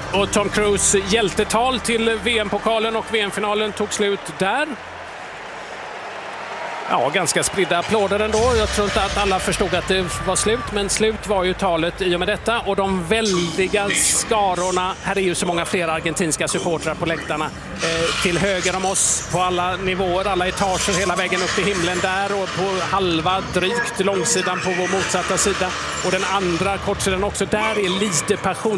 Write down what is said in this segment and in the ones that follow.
Och Tom Cruise hjältetal till VM-pokalen och VM-finalen tog slut där. Ja, ganska spridda applåder ändå. Jag tror inte att alla förstod att det var slut, men slut var ju talet i och med detta. Och de väldiga skarorna, här är ju så många fler argentinska supportrar på läktarna. Till höger om oss på alla nivåer, alla etager, hela vägen upp till himlen där. Och på halva, drygt långsidan på vår motsatta sida. Och den andra kortsidan också, där är lite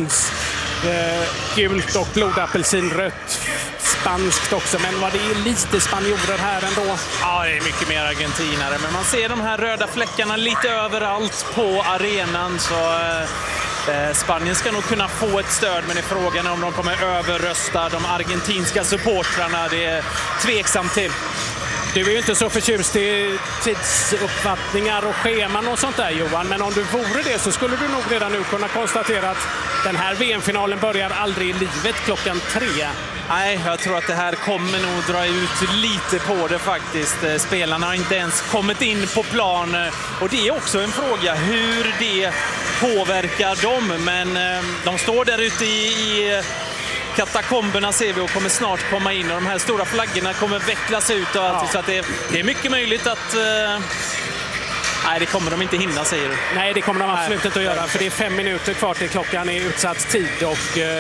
gult och blodapelsinrött. Spanskt också, men vad det är lite spanjorer här ändå. Ja, det är mycket mer argentinare, men man ser de här röda fläckarna lite överallt på arenan, så Spanien ska nog kunna få ett stöd, men i frågan om de kommer överrösta de argentinska supportrarna, det är tveksamt till. Du är ju inte så förtjust i tidsuppfattningar och scheman och sånt där, Johan, men om du vore det så skulle du nog redan nu kunna konstatera att den här VM-finalen börjar aldrig i livet 3:00. Nej, jag tror att det här kommer nog dra ut lite på det faktiskt. Spelarna har inte ens kommit in på plan, och det är också en fråga hur det påverkar dem, men de står där ute i katakomberna ser vi och kommer snart komma in, och de här stora flaggorna kommer vecklas ut och allt, så att det är mycket möjligt att nej, det kommer de inte hinna, säger du. Nej, det kommer de absolut inte att göra, för det är 5 minuter kvar till klockan är utsatt tid, och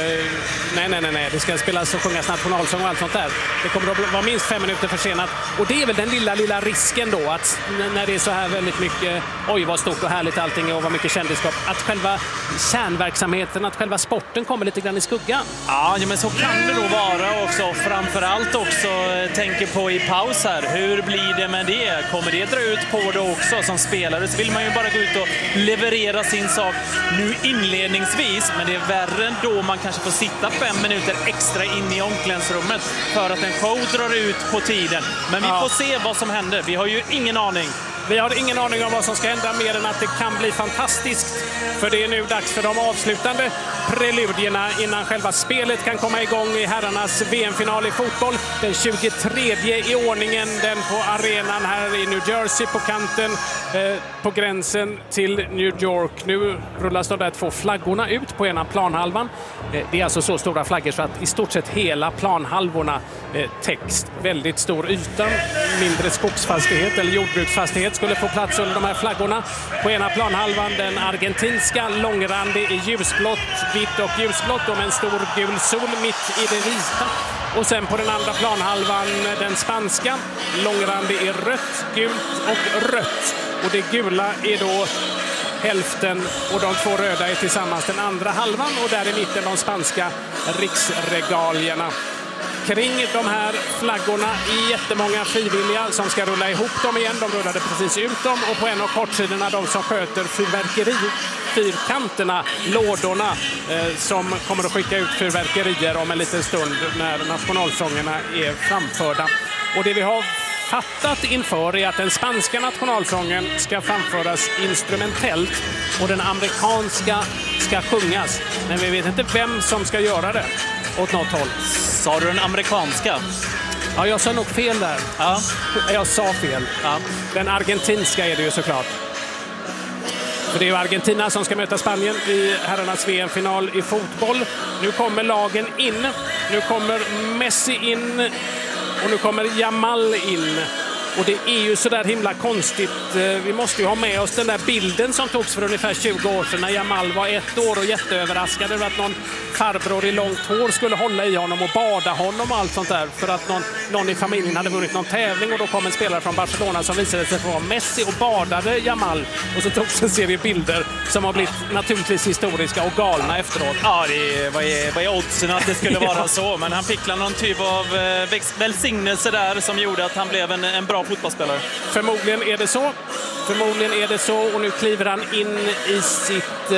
nej, det ska spelas och sjungas nationalsång och allt sånt där. Det kommer att vara minst 5 minuter försenat, och det är väl den lilla risken då, att när det är så här väldigt mycket, oj vad stort och härligt allting är och vad mycket kändisskap, att själva kärnverksamheten, att själva sporten kommer lite grann i skuggan. Ja, men så kan det nog vara också. Framförallt också tänker på i paus här, hur blir det med det? Kommer det dra ut på det också? Som spelare så vill man ju bara gå ut och leverera sin sak nu inledningsvis, men det är värre då man kanske får sitta 5 minuter extra in i omklädningsrummet för att en show drar ut på tiden. Men vi får se vad som händer. Vi har ju ingen aning. Vi har ingen aning om vad som ska hända, mer än att det kan bli fantastiskt. För det är nu dags för de avslutande preludierna innan själva spelet kan komma igång i herrarnas VM-final i fotboll. Den 23 i ordningen, den på arenan här i New Jersey på kanten på gränsen till New York. Nu rullas de där 2 flaggorna ut på ena planhalvan. Det är alltså så stora flaggor så att i stort sett hela planhalvorna täcks. Väldigt stor yta, mindre skogsfastighet eller jordbruksfastighet skulle få plats under de här flaggorna. På ena planhalvan den argentinska, långrandig i ljusblått, vitt och ljusblått och med en stor gul sol mitt i det vita. Och sen på den andra planhalvan den spanska, långrandig i rött, gult och rött. Och det gula är då hälften och de 2 röda är tillsammans den andra halvan, och där i mitten de spanska riksregalierna. Kring de här flaggorna är jättemånga frivilliga som ska rulla ihop dem igen. De rullade precis ut dem, och på en av kortsidorna de som sköter fyrkanterna, lådorna som kommer att skicka ut fyrverkerier om en liten stund när nationalsångerna är framförda. Och det vi har fattat inför är att den spanska nationalsången ska framföras instrumentellt och den amerikanska ska sjungas. Men vi vet inte vem som ska göra det åt något håll. Sa du den amerikanska? Ja, jag sa nog fel där. Ja. Jag sa fel. Ja. Den argentinska är det ju såklart. För det är ju Argentina som ska möta Spanien i herrarnas VM-final i fotboll. Nu kommer lagen in. Nu kommer Messi in. Och nu kommer Yamal in. Och det är ju så där himla konstigt. Vi måste ju ha med oss den där bilden som togs för ungefär 20 år sedan när Yamal var 1 år och jätteöverraskad över att någon farbror i långt hår skulle hålla i honom och bada honom och allt sånt där. För att någon i familjen hade vunnit någon tävling, och då kom en spelare från Barcelona som visade sig vara Messi och badade Yamal. Och så togs en serie bilder som har blivit naturligtvis historiska och galna efteråt. Ja, vad är oddsen att det skulle vara så? Men han fick någon typ av välsignelse där som gjorde att han blev en bra fotbollsspelare. Förmodligen är det så, och nu kliver han in i sitt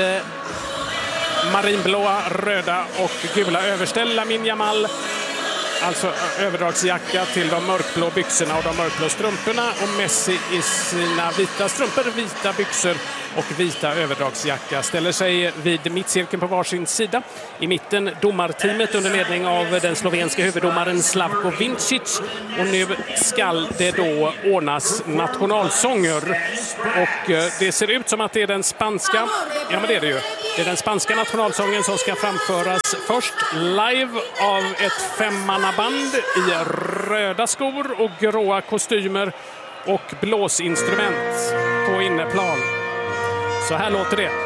marinblåa, röda och gula överställ, Lamine Yamal. Alltså överdragsjacka till de mörkblå byxorna och de mörkblå strumporna, och Messi i sina vita strumpor, vita byxor och vita överdragsjacka ställer sig vid mittcirkeln på varsin sida. I mitten domarteamet under ledning av den slovenska huvuddomaren Slavko Vincic. Och nu skall det då ordnas nationalsånger. Och det ser ut som att det är den spanska, ja men det är det ju. Det är den spanska nationalsången som ska framföras först live av ett femmannaband i röda skor och gråa kostymer och blåsinstrument på inneplan. Så här låter det.